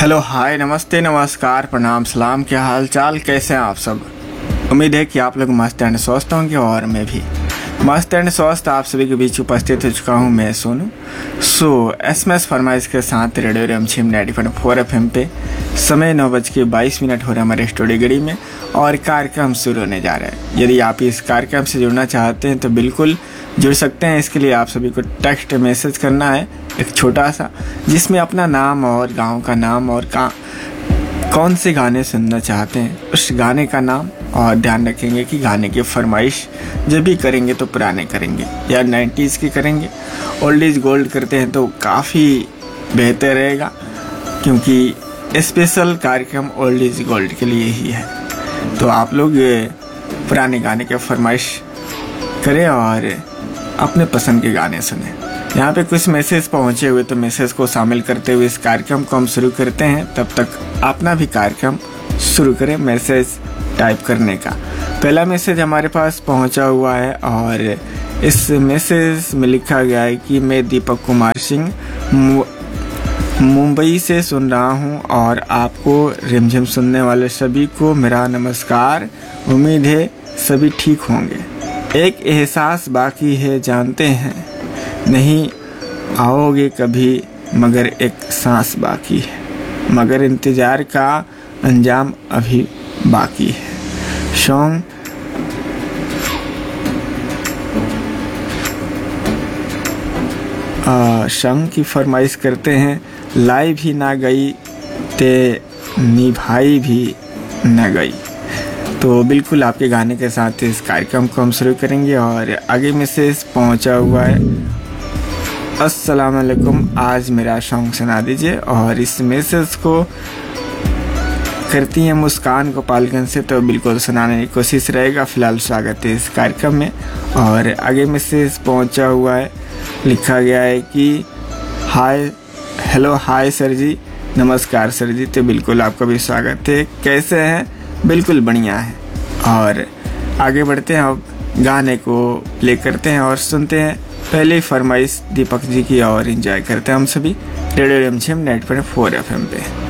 Hello hi नमस्ते नमस्कार प्रणाम सलाम, क्या हाल चाल, कैसे हैं आप सब। उम्मीद है कि आप लोग मस्त एंड स्वस्थ होंगे और मैं भी मस्त एंड स्वस्थ आप सभी के बीच उपस्थित हो चुका हूं मैं सोनू। एसएमएस फरमाइश के साथ रेडियो रिमझिम 90.4 FM पे समय 9:22 हो रहा है हमारे स्टूडियो घड़ी में और कार्यक्रम शुरू होने जा रहा है। यदि आप इस कार्यक्रम से जुड़ना चाहते हैं तो बिल्कुल जुड़ सकते हैं। इसके लिए आप सभी को टेक्स्ट मैसेज करना है एक छोटा सा, जिसमें अपना नाम और गांव का नाम और कौन से गाने सुनना चाहते हैं उस गाने का नाम, और ध्यान रखेंगे कि गाने की फरमाइश जब भी करेंगे तो पुराने करेंगे या 90s की करेंगे। ओल्ड इज गोल्ड करते हैं तो काफ़ी बेहतर रहेगा, क्योंकि स्पेशल कार्यक्रम ओल्ड इज गोल्ड के लिए ही है। तो आप लोग पुराने गाने की फरमाइश करें और अपने पसंद के गाने सुने। यहाँ पे कुछ मैसेज पहुँचे हुए, तो मैसेज को शामिल करते हुए इस कार्यक्रम को हम शुरू करते हैं। तब तक अपना भी कार्यक्रम शुरू करें मैसेज टाइप करने का। पहला मैसेज हमारे पास पहुँचा हुआ है और इस मैसेज में लिखा गया है कि मैं दीपक कुमार सिंह मुंबई से सुन रहा हूँ और आपको रिमझिम सुनने वाले सभी को मेरा नमस्कार। उम्मीद है सभी ठीक होंगे। एक एहसास बाकी है जानते हैं, नहीं आओगे कभी मगर एक सांस बाकी है, मगर इंतज़ार का अंजाम अभी बाकी है। संग की फरमाइश करते हैं, लाई भी ना गई ते निभाई भी न गई। तो बिल्कुल आपके गाने के साथ इस कार्यक्रम को हम शुरू करेंगे और आगे मैसेज पहुंचा हुआ है, अस्सलाम वालेकुम, आज मेरा सॉन्ग सुना दीजिए। और इस मैसेज को करती हैं मुस्कान गोपालगंज से, तो बिल्कुल सुनाने की कोशिश रहेगा। फिलहाल स्वागत है इस कार्यक्रम में। और आगे मैसेज पहुंचा हुआ है, लिखा गया है कि हाय हेलो हाय सर जी, नमस्कार सर जी। तो बिल्कुल आपका भी स्वागत है, कैसे हैं? बिल्कुल बढ़िया है। और आगे बढ़ते हैं, अब गाने को प्ले करते हैं और सुनते हैं पहले फरमाइश दीपक जी की और एंजॉय करते हैं हम सभी रेडियो रिमझिम 90.4 FM पे।